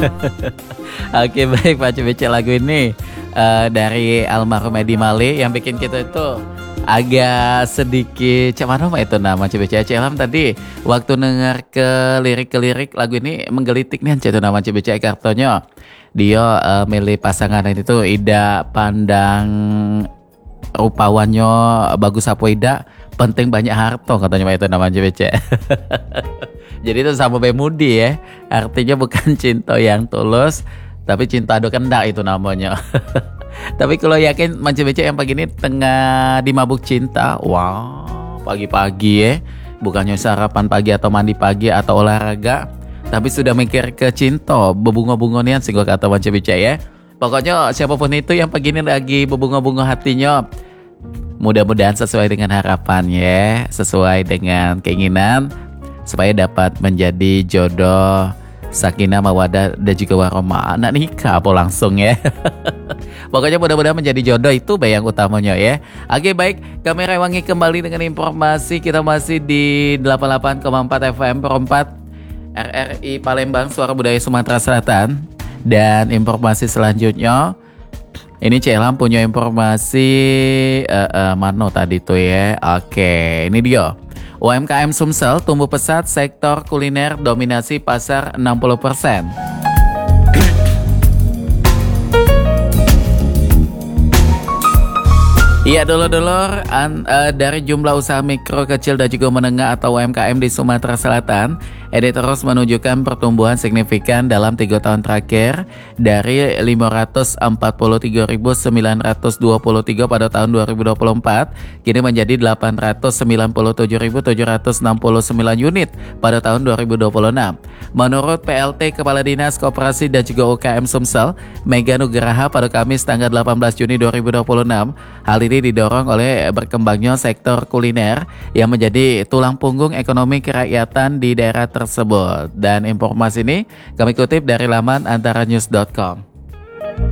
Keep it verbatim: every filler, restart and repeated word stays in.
Oke baik Pak Cebece, lagu ini eh, dari almarhum Edi Male yang bikin kita itu agak sedikit cuman apa itu nama Cebece Ilham tadi waktu denger ke lirik ke lirik lagu ini menggelitik nih itu nama Cebece kartonya dia eh, milih pasangan itu Ida pandang rupawannya bagus apa Ida penting banyak harta katanya Pak itu nama Cebece. Jadi itu sama Bemudi ya, artinya bukan cinta yang tulus tapi cinta do kendak itu namanya. Tapi kalau yakin Mas Cebece yang pagi ini tengah dimabuk cinta, wow, pagi-pagi ya, bukannya sarapan pagi atau mandi pagi atau olahraga, tapi sudah mikir ke cinta, bebunga-bunga nian sih gua kata Mas Cebece ya. Pokoknya siapapun itu yang pagi ini lagi bebunga-bunga hatinya, mudah-mudahan sesuai dengan harapan ya, sesuai dengan keinginan, supaya dapat menjadi jodoh sakinah mawadah dan juga warahmah, anak nikah apa langsung ya. Pokoknya mudah-mudahan menjadi jodoh itu yang utamanya ya. Oke baik, kami rewangi kembali dengan informasi. Kita masih di delapan puluh delapan koma empat F M perempat R R I Palembang, Suara Budaya Sumatera Selatan. Dan informasi selanjutnya ini Celam punya informasi uh, uh, mana tadi tuh ya. Oke, ini dia. U M K M Sumsel tumbuh pesat, sektor kuliner dominasi pasar enam puluh persen. Iya dulur-dulur, uh, dari jumlah usaha mikro, kecil dan juga menengah atau U M K M di Sumatera Selatan, ini terus menunjukkan pertumbuhan signifikan dalam tiga tahun terakhir dari lima ratus empat puluh tiga ribu sembilan ratus dua puluh tiga pada tahun dua ribu dua puluh empat, kini menjadi delapan ratus sembilan puluh tujuh ribu tujuh ratus enam puluh sembilan unit pada tahun dua ribu dua puluh enam. Menurut P L T Kepala Dinas Koperasi dan juga U K M Sumsel, Mega Nugraha pada Kamis tanggal delapan belas Juni dua ribu dua puluh enam, hal ini didorong oleh berkembangnya sektor kuliner yang menjadi tulang punggung ekonomi kerakyatan di daerah tersebut. Dan informasi ini kami kutip dari laman antaranews dot com.